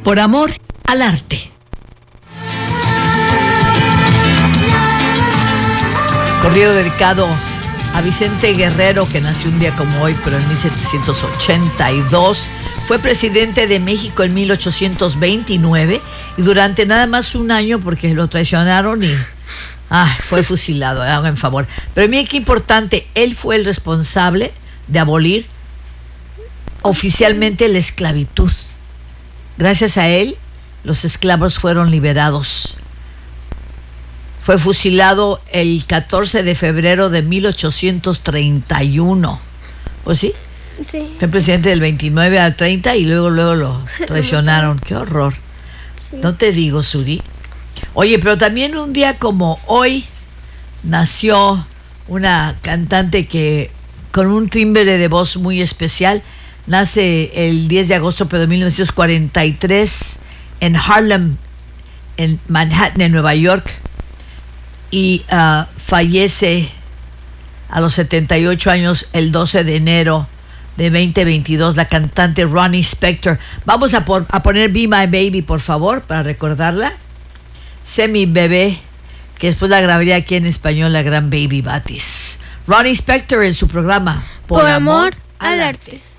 Por amor al arte. Corrido dedicado a Vicente Guerrero, que nació un día como hoy, pero en 1782. Fue presidente de México en 1829 y durante nada más un año, porque lo traicionaron y fue fusilado, hagan favor. Pero mira qué importante, él fue el responsable de abolir oficialmente la esclavitud. Gracias a él, los esclavos fueron liberados. Fue fusilado el 14 de febrero de 1831. ¿O sí? Sí. Fue presidente del 29 al 30 y luego lo traicionaron. ¡Qué horror! Sí. No te digo, Suri. Oye, pero también un día como hoy nació una cantante que con un timbre de voz muy especial. Nace el 10 de agosto pero de 1943 en Harlem, en Manhattan, en Nueva York. Y fallece a los 78 años el 12 de enero de 2022, la cantante Ronnie Spector. Vamos a poner Be My Baby, por favor, para recordarla. Sé mi bebé, que después la grabaría aquí en español la gran Baby Batis. Ronnie Spector en su programa Por amor al arte.